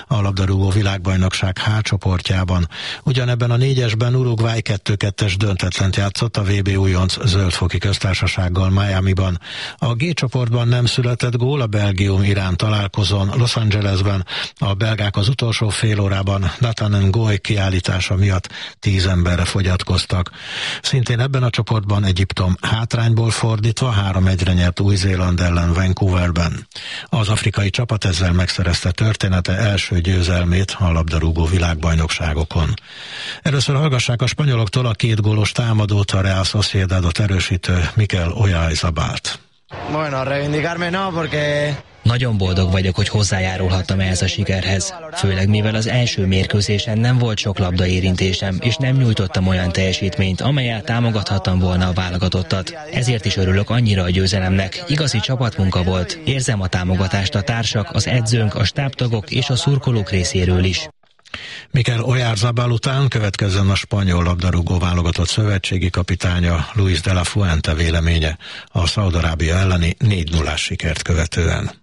a labdarúgó világbajnokság H csoportjában. Ugyanebben a 4-esben Uruguay 2-2-es döntetlent játszott a VB újonc Zöld-foki köztársasággal Miamiban. A G csoportban nem született gól a Belgium-Irán találkozón Los Angelesben. A belgák az utolsó fél órában Nathan Ngoy kiállítása miatt 10 emberre fogyatkoztak. Szintén ebben a csoportban Egyiptom hátrányból fordítva 3-1-re nyert Új-Zéland ellen Vancouverben. Az afrikai csapat ezzel megszerezte története első győzelmét a labdarúgó világbajnokságokon. Először hallgassák a spanyoloktól a 2 gólos támadót, a Real Sociedadot erősítő Mikel Oyarzabalt. Bueno, reivindicarme no, porque... Nagyon boldog vagyok, hogy hozzájárulhattam ehhez a sikerhez. Főleg mivel az első mérkőzésen nem volt sok labdaérintésem, és nem nyújtottam olyan teljesítményt, amellyel támogathattam volna a válogatottat. Ezért is örülök annyira a győzelemnek. Igazi csapatmunka volt. Érzem a támogatást a társak, az edzőnk, a stábtagok és a szurkolók részéről is. Mikel Oyarzabal után következzen a spanyol labdarúgó válogatott szövetségi kapitánya Luis de la Fuente véleménye a Szaúd-Arábia elleni 4-0-ás sikert követően.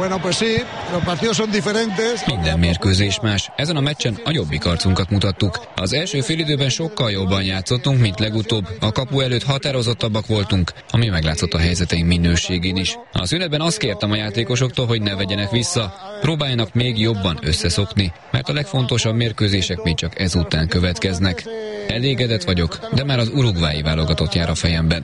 Minden mérkőzés más. Ezen a meccsen a jobbik arcunkat mutattuk. Az első félidőben sokkal jobban játszottunk, mint legutóbb. A kapu előtt határozottabbak voltunk, ami meglátszott a helyzeteink minőségén is. A szünetben azt kértem a játékosoktól, hogy ne vegyenek vissza, próbáljanak még jobban összeszokni, mert a legfontosabb mérkőzések még csak ezután következnek. Elégedett vagyok, de már az uruguayi válogatott jár a fejemben.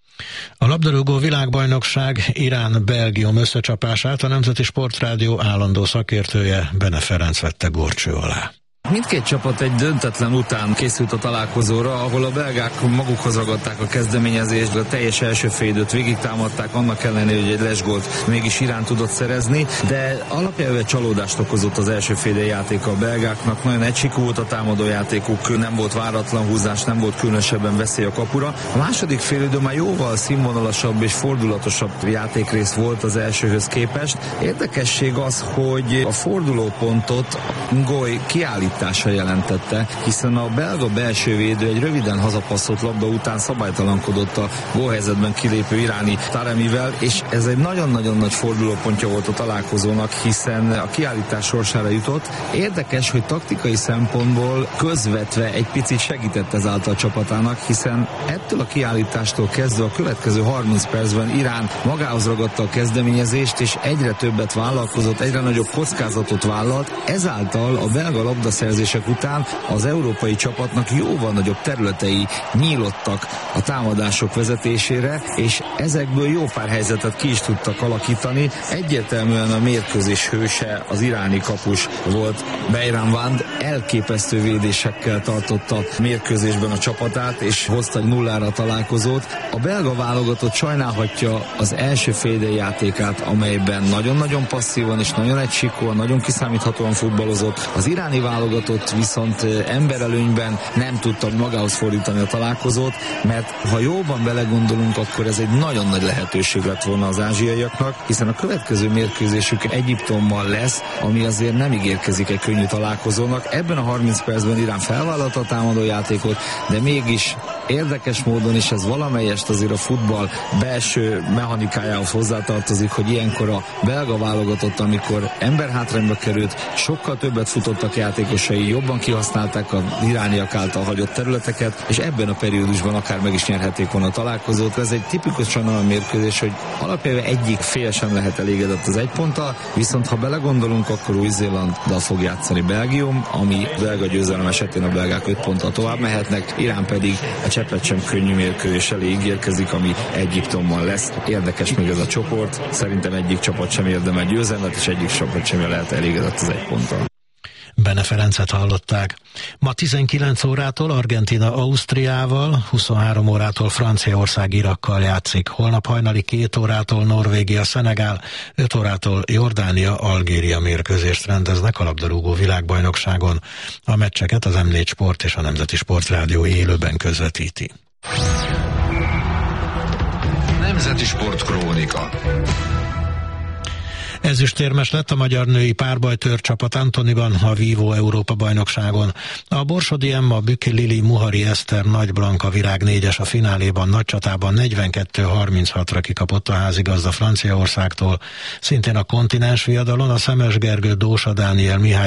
A labdarúgó világbajnokság Irán-Belgium összecsapását a Nemzeti Sportrádió állandó szakértője Bene Ferenc vette górcső alá. Mindkét csapat egy döntetlen után készült a találkozóra, ahol a belgák magukhoz ragadták a kezdeményezést, a teljes első félidőt végigtámadták, annak ellenére, hogy egy lesgólt mégis Irán tudott szerezni, de alapjából csalódást okozott az első félidő játéka a belgáknak, nagyon egysikú volt a támadójátékuk, nem volt váratlan húzás, nem volt különösebben veszély a kapura. A második félidő már jóval színvonalasabb és fordulatosabb játékrész volt az elsőhöz képest. Érdekesség az, hogy a fordulópontot Ngoy kiállítása jelentette, hiszen a belga belső védő egy röviden hazapasszolt labda után szabálytalankodott a gólhelyzetben kilépő iráni Taremivel, és ez egy nagyon-nagyon nagy fordulópontja volt a találkozónak, hiszen a kiállítás sorsára jutott. Érdekes, hogy taktikai szempontból közvetve egy picit segített ezáltal a csapatának, hiszen ettől a kiállítástól kezdve a következő 30 percben Irán magához ragadta a kezdeményezést, és egyre többet vállalkozott, egyre nagyobb kockázatot vállalt, ezáltal a belga labdaszerzések után az európai csapatnak jóval nagyobb területei nyílottak a támadások vezetésére, és ezekből jó pár helyzetet ki is tudtak alakítani. Egyértelműen a mérkőzés hőse az iráni kapus volt. Beiran Vand elképesztő védésekkel tartotta mérkőzésben a csapatát, és hozta 0-ra találkozót. A belga válogatott sajnálhatja az első félidei játékát, amelyben nagyon-nagyon passzívan és nagyon egysikúan, nagyon kiszámíthatóan futballozott. Az iráni válogatott viszont emberelőnyben nem tudta magához fordítani a találkozót, mert ha jóban belegondolunk, akkor ez egy nagyon nagy lehetőség lett volna az ázsiaiaknak, hiszen a következő mérkőzésük Egyiptommal lesz, ami azért nem ígérkezik egy könnyű találkozónak. Ebben a 30 percben Irán felvállalta a támadójátékot, de mégis érdekes módon is ez valamelyest azért a futball belső mechanikájához hozzátartozik, hogy ilyenkor a belga válogatott, amikor emberhátrányba került, sokkal többet futottak játékosai, jobban kihasználták az irániak által hagyott területeket, és ebben a periódusban akár meg is nyerhették volna a találkozót. Ez egy tipikusan olyan mérkőzés, hogy alapjában egyik fél sem lehet elégedett az egy ponttal, viszont ha belegondolunk, akkor Új-Zélanddal fog játszani Belgium, ami belga győzelem esetén a belgák 5 ponttal tovább mehetnek, Irán pedig a cseppet sem könnyű mérkőzés elé ígérkezik, ami Egyiptommal lesz. Érdekes még ez a csoport, szerintem egyik csapat sem érdemel győzelmet, és egyik csapat sem lehet elégedett az egy ponttal. Bene Ferencet hallották. Ma 19 órától Argentína Ausztriával, 23 órától Franciaország Irakkal játszik. Holnap hajnali 2 órától Norvégia Szenegál, 5 órától Jordánia Algéria mérkőzést rendeznek a labdarúgó világbajnokságon. A meccseket az M4 Sport és a Nemzeti Sportrádió élőben közvetíti. Nemzeti Sport Krónika. Ezüstérmes lett a magyar női párbajtőr csapat Antoniban a Vívó Európa-bajnokságon. A Borsodi Emma, Büki Lili, Muhari Eszter, Nagy Blanka Virág 4-es a fináléban nagy csatában 42-36-ra kikapott a házigazda Franciaországtól. Szintén a kontinens viadalon a Szemes Gergő, Dósa Dániel, Mihály